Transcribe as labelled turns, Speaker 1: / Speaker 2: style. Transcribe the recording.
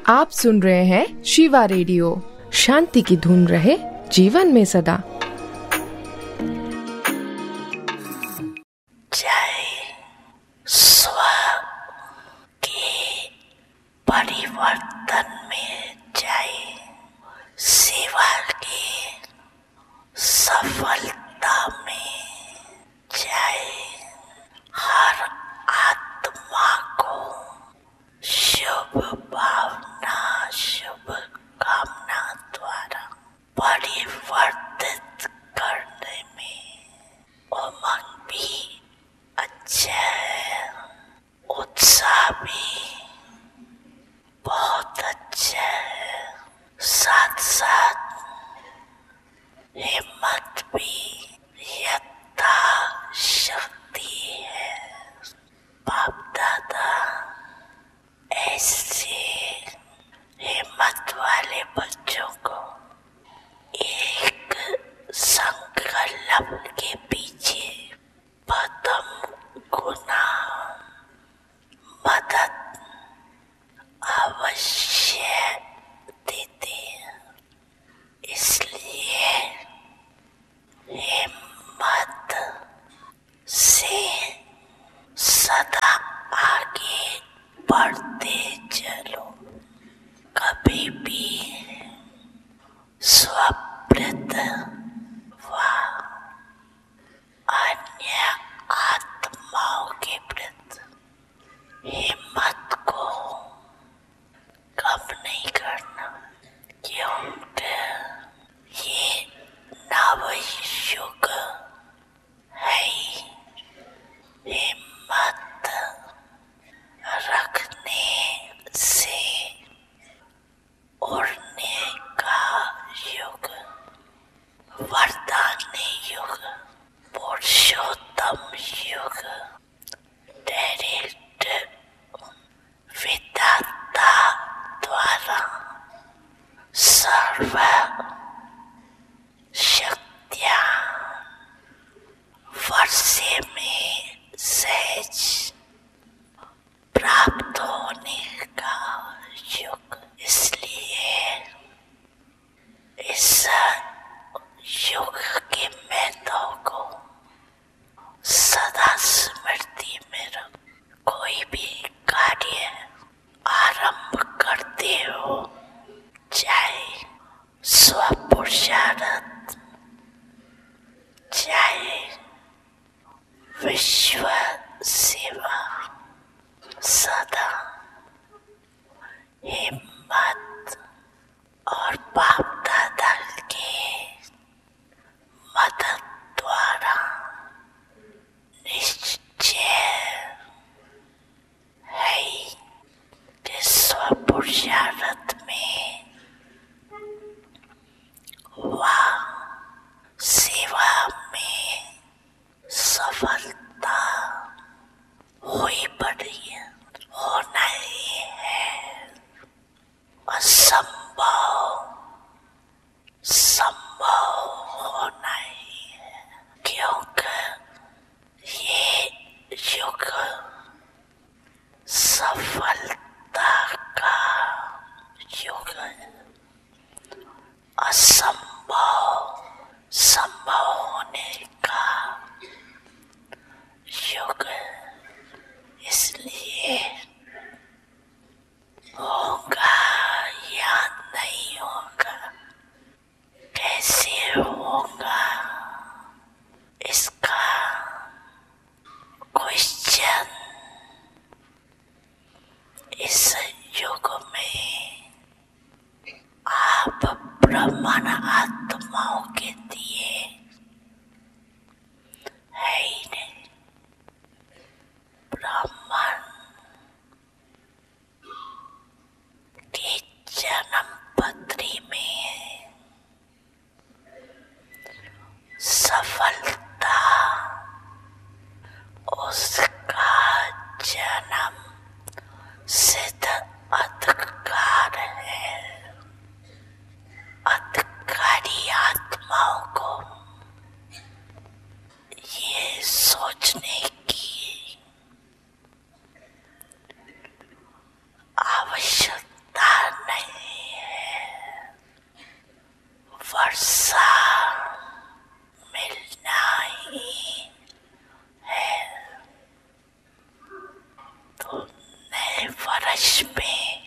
Speaker 1: आप सुन रहे हैं शिवा रेडियो। शांति की धुन रहे जीवन में सदा।
Speaker 2: जय स्व के परिवर्तन में जय, सेवा की सफलता में जय। हर आत्मा को शुभ भावना, शुभ कामना द्वारा परिवर्तित करने में उमंग भी अच्छा है, उत्साह भी बहुत अच्छा है, साथ साथ हिम्मत भी यथाशक्ति है। बाप दादा ऐसे हिम्मत वाले बच्चों को एक संकल्प के पीछे प्रथम गुना मदद अवश्य देते हैं। इसलिए हिम्मत से सदा आगे बढ़ते चलो। कभी भी स्वप्रत व अन्य आत्माओं के प्रति हिम्मत को कम नहीं करना, क्योंकि ये नवयुग है। हिम्मत रखने से उड़ने का युग, वरदानी युग, पुरुषोत्तम युग, डायरेक्ट विधाता द्वारा सर्व शक्तियां वर्षे में सहज प्राप्त होने का युग। इसलिए इस युग के महत्व को सदा स्मृति में रख। कोई भी कार्य आरंभ करते हो, चाहे स्वपुरुषार्थ, चाहे विश्व सेवा, सदा हिम्मत और बाप दादा के मदद द्वारा निश्चय है कि स्वपुरुषार्थ में व सेवा में सफलता हुई पड़ी है, होना ही है। फर्श पे